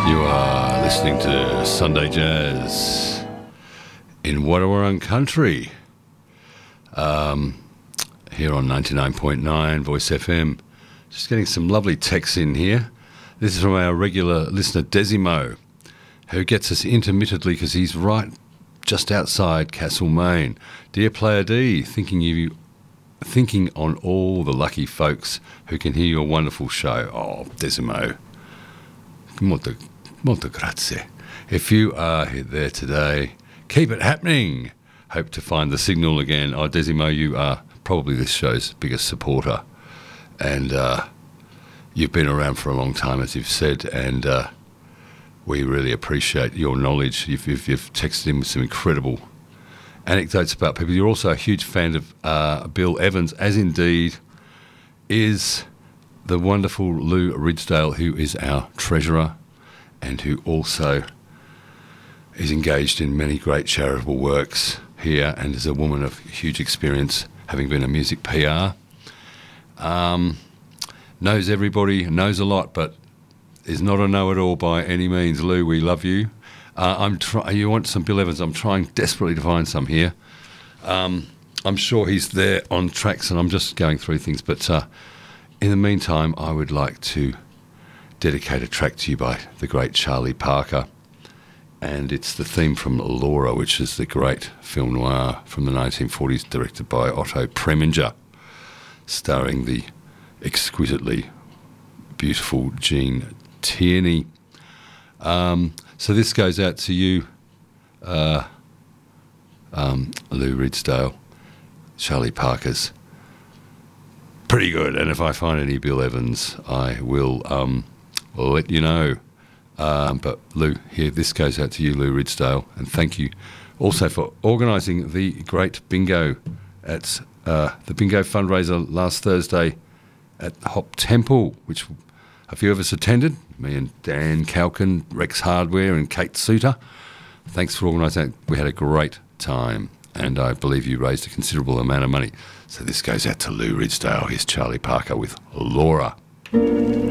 You are listening to Sunday Jazz in Wadawurrung Country, here on 99.9 Voice FM. Just getting some lovely texts in here. This is from our regular listener Desimo, who gets us intermittently because he's right just outside Castlemaine. Dear Player D, thinking on all the lucky folks who can hear your wonderful show. Oh, Desimo. Molto grazie. If you are there today, keep it happening. Hope to find the signal again. Oh, Desimo, you are probably this show's biggest supporter. And you've been around for a long time, as you've said, and we really appreciate your knowledge. You've texted in with some incredible anecdotes about people. You're also a huge fan of Bill Evans, as indeed is the wonderful Lou Ridsdale, who is our treasurer and who also is engaged in many great charitable works here and is a woman of huge experience, having been a music PR. Knows everybody, knows a lot, but is not a know-it-all by any means. Lou, we love you. You want some Bill Evans? I'm trying desperately to find some here. I'm sure he's there on tracks, and I'm just going through things, but in the meantime, I would like to dedicate a track to you by the great Charlie Parker, and it's the theme from Laura, which is the great film noir from the 1940s, directed by Otto Preminger, starring the exquisitely beautiful Jean Tierney. So this goes out to you, Lou Ridsdale. Charlie Parker's pretty good, and if I find any Bill Evans, I will let you know. But Lou, here, this goes out to you, Lou Ridsdale, and thank you also for organising the great bingo at the bingo fundraiser last Thursday at Hop Temple, which a few of us attended, me and Dan Calkin, Rex Hardware and Kate Suter. Thanks for organising that. We had a great time, and I believe you raised a considerable amount of money. So this goes out to Lou Ridsdale. Here's Charlie Parker with Laura.